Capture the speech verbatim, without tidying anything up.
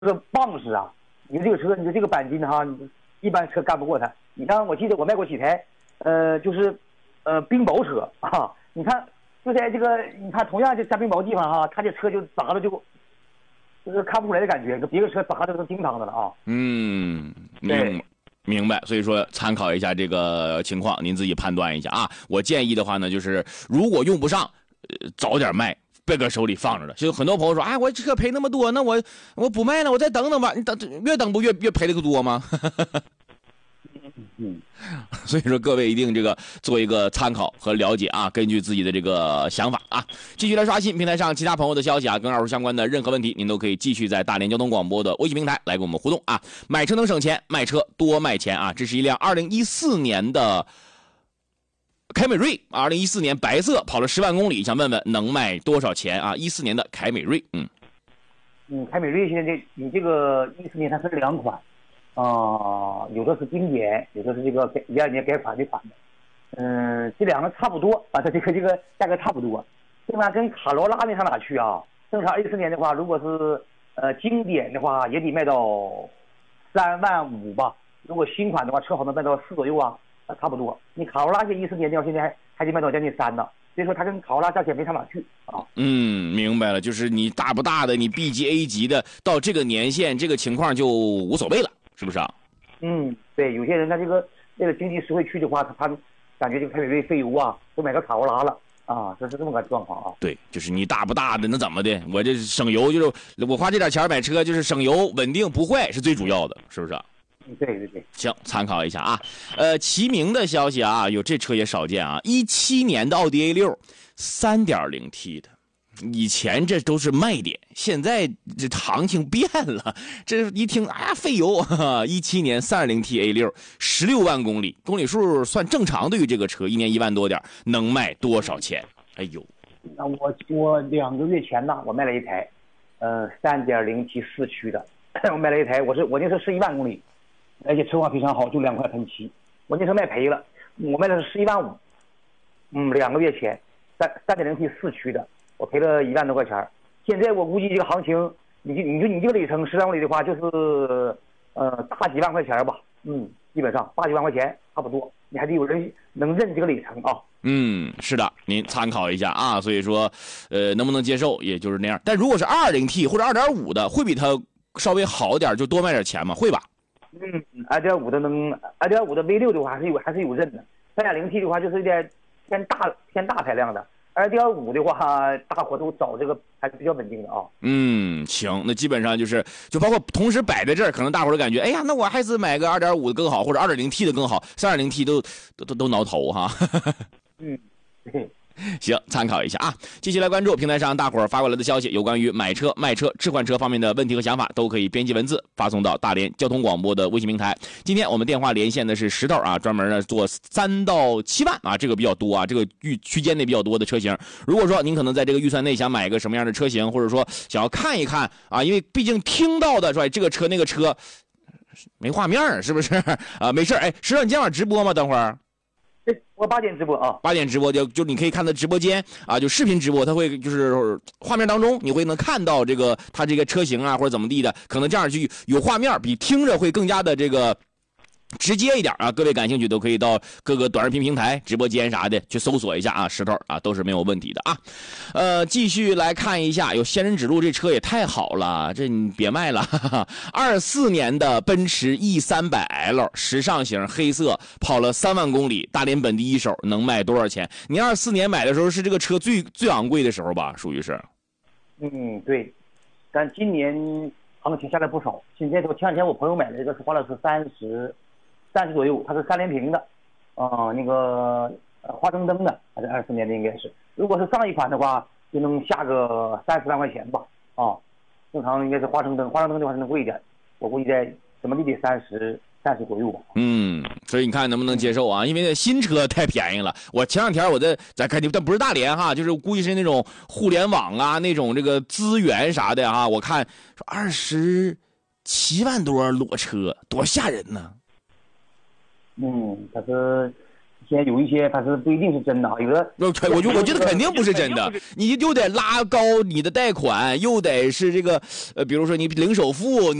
个棒式啊，你这个车，你的这个钣金哈，一般车干不过它。你看，我记得我卖过几台，呃，就是呃冰雹车啊，你看就在这个，你看同样就下冰雹地方哈，它这车就砸的就就是看不出来的感觉，别个车砸的都经常的了啊。 嗯，明明白。所以说参考一下这个情况，您自己判断一下啊。我建议的话呢，就是如果用不上，呃、早点卖。别搁手里放着了，就很多朋友说，哎，我这车赔那么多，那我我不卖了，我再等等吧。你等越等不越越赔的个多吗？ 嗯， 所以说各位一定这个做一个参考和了解啊，根据自己的这个想法啊，继续来刷新平台上其他朋友的消息啊，跟二手相关的任何问题，您都可以继续在大连交通广播的微信平台来跟我们互动啊。买车能省钱，卖车多卖钱啊！这是一辆二零一四年的凯美瑞，二零一四年白色，跑了十万公里，想问问能卖多少钱啊？一四年的凯美瑞，嗯嗯，凯美瑞现在这你这个一四年它分两款，啊、呃，有的是经典，有的是这个一二年改款这款的，嗯，这两个差不多啊，它这个这个价格差不多，对吧？跟卡罗拉没上哪去啊？正常一四年的话，如果是呃经典的话，也得卖到三万五吧。如果新款的话，车好能卖到四左右啊。差不多，你卡罗拉这一四年到现在还还得卖到将近三呢，所以说它跟卡罗拉价钱没上哪去啊。 嗯，明白了，就是你大不大的，你 B 级 A 级的，到这个年限这个情况就无所谓了，是不是啊？ 嗯，对，有些人他这个这个经济实惠区的话，他他感觉这个凯美瑞费油啊，都买个卡罗拉了啊，这是这么个状况啊。 对，就是你大不大的，那怎么的？我这省油，就是我花这点钱买车，就是省油、稳定、不坏是最主要的，是不是啊？ 对对对， 行，参考一下啊。呃，齐名的消息啊，有这车也少见啊。一七年的奥迪 A 六，三点零 T 的，以前这都是卖点，现在这行情变了。这一听，哎呀，费油。一七年三点零 T A 六，十六万公里，公里数算正常，对于这个车一年一万多点，能卖多少钱？哎呦， 那我我两个月前呢，我卖了一台，呃，三点零 T 四驱的，我卖了一台，我是我那时候十一万公里。而且车况非常好，就两块喷漆，我那时候卖赔了，我卖的是十一万五，嗯，两个月前，三三点零 T 四驱的，我赔了一万多块钱。现在我估计这个行情，你就你就你这个里程十万公里的话，就是呃大几万块钱吧，嗯，基本上大几万块钱差不多，你还得有人能认这个里程啊。 嗯，是的，您参考一下啊。所以说，呃，能不能接受，也就是那样。但如果是 二点零 T 或者 二点五 的，会比它稍微好点，就多卖点钱吗？会吧？ 嗯，二点五的能，二点五的 V 六的话还是有还是有认的，三点零 T 的话就是有点偏大偏大排量的，二点五的话大伙都找这个还是比较稳定的啊。 嗯，行，那基本上就是就包括同时摆在这儿，可能大伙儿感觉，哎呀，那我还是买个二点五的更好，或者 二点零 T 的更好，三点零 T 都都都都挠头哈。 嗯，对。 行，参考一下啊！继续来关注平台上大伙儿发过来的消息，有关于买车、卖车、置换车方面的问题和想法，都可以编辑文字发送到大连交通广播的微信平台。今天我们电话连线的是石头啊，专门呢做三到七万啊，这个比较多啊，这个预区间内比较多的车型。如果说您可能在这个预算内想买一个什么样的车型，或者说想要看一看啊，因为毕竟听到的说这个车那个车没画面，是不是啊？没事，哎，石头，你今天晚上直播吗？等会儿。 我八点直播啊， 八点直播就就你可以看到直播间啊，就视频直播，它会就是画面当中你会能看到这个它这个车型啊或者怎么地的，可能这样就有画面，比听着会更加的这个直接一点啊。各位感兴趣都可以到各个短视频平台、直播间啥的去搜索一下啊，石头啊都是没有问题的啊。呃，继续来看一下，有仙人指路，这车也太好了，这你别卖了。二四年的奔驰 E 三百 L 时尚型黑色，跑了三万公里，大连本地一手，能卖多少钱？你二四年买的时候是这个车最最昂贵的时候吧？属于是。 嗯，对。但今年行情下来不少。现在说前两天我朋友买的这个是花了是三十。三十左右，它是三连屏的，啊、呃，那个呃花生灯的，还是二四年的应该是。如果是上一款的话，就能下个三十万块钱吧，啊，正常应该是花生灯，花生灯的话是能贵一点，我估计在怎么地得三十三十左右吧。 嗯，所以你看能不能接受啊？因为那新车太便宜了。我前两天我在在看，但不是大连哈，就是估计是那种互联网啊，那种这个资源啥的哈。我看说二十七万多裸车，多吓人呢。 嗯，它是些有一些它是不一定是真的啊，有的我我就我觉得肯定不是真的，你又得拉高你的贷款，又得是这个呃，比如说你零首付。